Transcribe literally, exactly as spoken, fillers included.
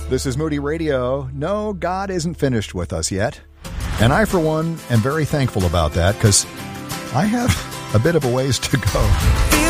This is Moody Radio. No, God isn't finished with us yet. And I, for one, am very thankful about that because I have a bit of a ways to go.